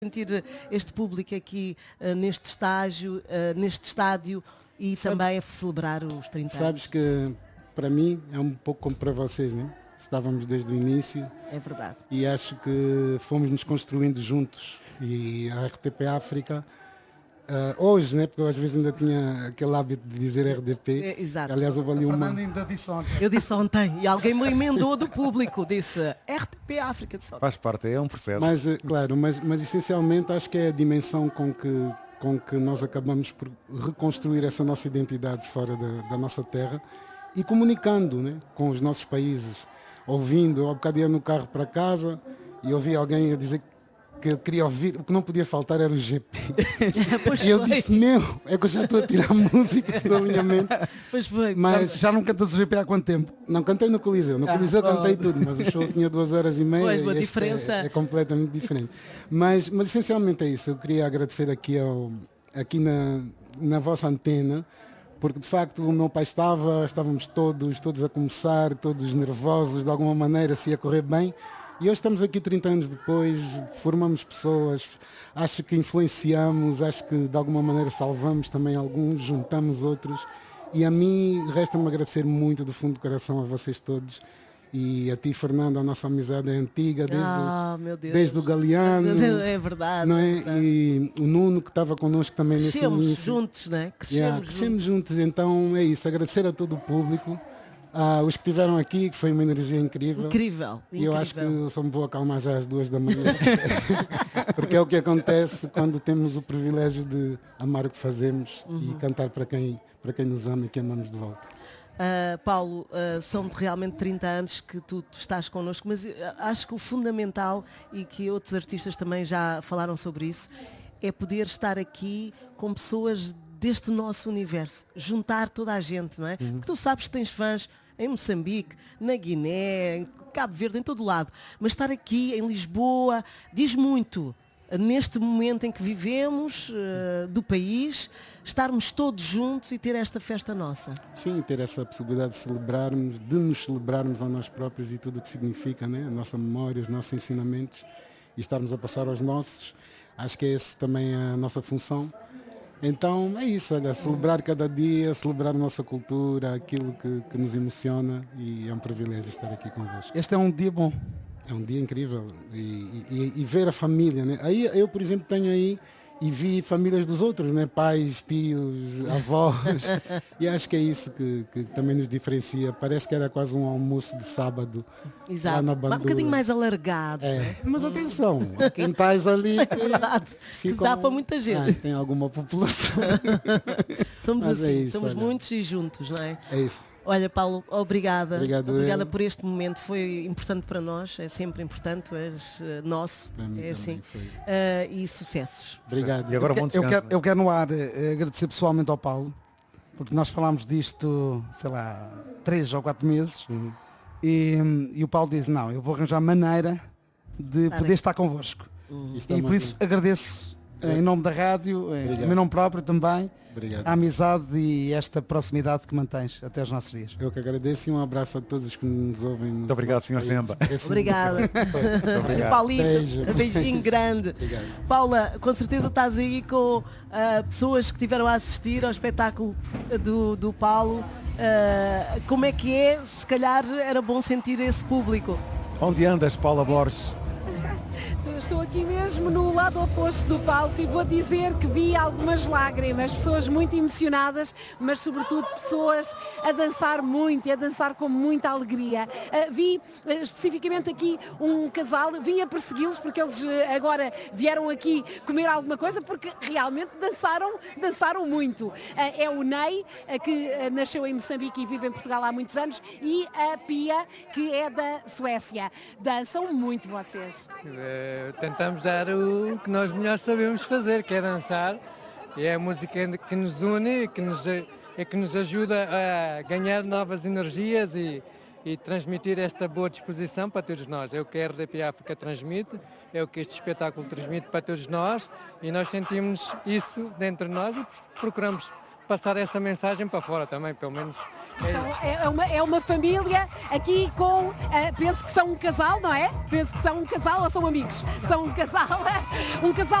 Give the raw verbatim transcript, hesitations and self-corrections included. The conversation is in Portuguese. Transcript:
sentir este público aqui uh, neste estágio, uh, neste estádio e Sabe, também a celebrar os trinta anos? Sabes que para mim é um pouco como para vocês, né? Estávamos desde o início. É verdade. E acho que fomos nos construindo juntos. E a R T P África, uh, hoje, né? Porque eu às vezes ainda tinha aquele hábito de dizer R D P. É, exato. Aliás, houve ali uma... ainda disse ontem. Eu disse ontem e alguém me emendou do público, disse R T P África de Sol. Faz parte, é um processo. Mas, claro, mas, mas essencialmente acho que é a dimensão com que, com que nós acabamos por reconstruir essa nossa identidade fora da, da nossa terra e comunicando, né, com os nossos países. Ouvindo, eu há bocado ia no carro para casa e ouvi alguém a dizer que eu queria ouvir, o que não podia faltar era o G P. E eu disse, meu, é que eu já estou a tirar músicas do alinhamento. Pois foi. Mas Já não cantas o G P há quanto tempo? não cantei no Coliseu, no Coliseu Ah, cantei tudo, mas o show tinha duas horas e meia. Pois, uma e este diferença. É, é completamente diferente. Mas, mas essencialmente é isso. Eu queria agradecer aqui, ao, aqui na, na vossa antena, porque de facto o meu pai estava, estávamos todos, todos a começar, todos nervosos, de alguma maneira se ia correr bem. E hoje estamos aqui trinta anos depois, formamos pessoas, acho que influenciamos, acho que de alguma maneira salvamos também alguns, juntamos outros. E a mim resta-me agradecer muito do fundo do coração a vocês todos. E a ti, Fernando, a nossa amizade é antiga, desde, Ah, o, meu Deus. desde o Galeano. É verdade. Não é é? verdade. E o Nuno, que estava connosco também nesse Crescemos início. juntos, né? Crescemos, Yeah, juntos. crescemos juntos, então é isso, agradecer a todo o público, a os que estiveram aqui, que foi uma energia incrível. Incrível. E eu acho que incrível. eu só me vou acalmar já às duas da manhã, porque é o que acontece quando temos o privilégio de amar o que fazemos Uhum. e cantar para quem, para quem nos ama e que amamos de volta. Uh, Paulo, uh, são realmente trinta anos que tu, tu estás connosco, mas uh, acho que o fundamental, e que outros artistas também já falaram sobre isso, é poder estar aqui com pessoas deste nosso universo, juntar toda a gente, não é? Uhum. Porque tu sabes que tens fãs em Moçambique, na Guiné, em Cabo Verde, em todo lado, mas estar aqui em Lisboa diz muito. Neste momento em que vivemos, uh, do país, estarmos todos juntos e ter esta festa nossa. Sim, ter essa possibilidade de celebrarmos, de nos celebrarmos a nós próprios e tudo o que significa, né? A nossa memória, os nossos ensinamentos e estarmos a passar aos nossos, acho que é essa também a nossa função. Então é isso, olha, celebrar cada dia, celebrar a nossa cultura, aquilo que, que nos emociona, e é um privilégio estar aqui convosco. Este é um dia bom. É um dia incrível e, e, e ver a família, né? Aí eu, por exemplo, tenho aí e vi famílias dos outros, né? Pais, tios, avós, e acho que é isso que, que também nos diferencia. Parece que era quase um almoço de sábado. Exato. Lá na Um Bandura. bocadinho mais alargado. É, mas atenção, há quintais ali É que verdade. ficam- Dá para muita gente. Ah, tem alguma população. Somos Mas é assim, isso, somos olha. muitos e juntos, não é? É isso. Olha, Paulo, obrigada. Obrigado Obrigada eu. por este momento. Foi importante para nós, é sempre importante, tu és eh, nosso, Para mim é também assim. foi. Ah, e sucessos. Obrigado. E agora vão Eu descansar. quero, eu quero no ar eh, agradecer pessoalmente ao Paulo, porque nós falámos disto, sei lá, três ou quatro meses, Uhum. e, e o Paulo diz, não, eu vou arranjar maneira de Estar poder aqui. estar convosco. Isto é E uma por isso coisa- agradeço eh, em nome da rádio, eh, Obrigado. em meu nome próprio também, Obrigado. a amizade e esta proximidade que mantens até os nossos dias. Eu que agradeço e um abraço a todos que nos ouvem. Muito obrigado, senhor Semba. Obrigada. obrigado. Paulito, Beijo. beijinho grande. Obrigado. Paula, com certeza estás aí com ah, pessoas que estiveram a assistir ao espetáculo do, do Paulo. Ah, como é que é? Se calhar era bom sentir esse público. Onde andas, Paula Borges? Estou aqui mesmo no lado oposto do palco e vou dizer que vi algumas lágrimas, pessoas muito emocionadas, mas sobretudo pessoas a dançar muito e a dançar com muita alegria. Uh, vi uh, especificamente aqui um casal, vim a persegui-los porque eles uh, agora vieram aqui comer alguma coisa porque realmente dançaram, dançaram muito. Uh, é o Ney, uh, que uh, nasceu em Moçambique e vive em Portugal há muitos anos, e a Pia, que é da Suécia. Dançam muito vocês. Eh, Tentamos dar o que nós melhor sabemos fazer, que é dançar. E é a música que nos une, que nos, é que nos ajuda a ganhar novas energias e, e transmitir esta boa disposição para todos nós. É o que a R D P África transmite, é o que este espetáculo transmite para todos nós, e nós sentimos isso dentro de nós e procuramos passar essa mensagem para fora também, pelo menos. São- É uma, é uma família aqui com, eh, penso que são um casal, não é? Penso que são um casal ou são amigos? São um casal, um casal